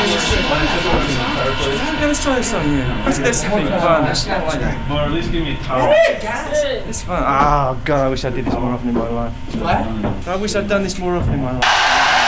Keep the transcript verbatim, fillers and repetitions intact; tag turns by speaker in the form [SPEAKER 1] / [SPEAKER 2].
[SPEAKER 1] Yeah, let's try this on you. Let's, let's have fun.
[SPEAKER 2] Or at least give me a towel.
[SPEAKER 1] It's fun. Oh, God, I wish I did this more often in my life. I wish I'd done this more often in my life.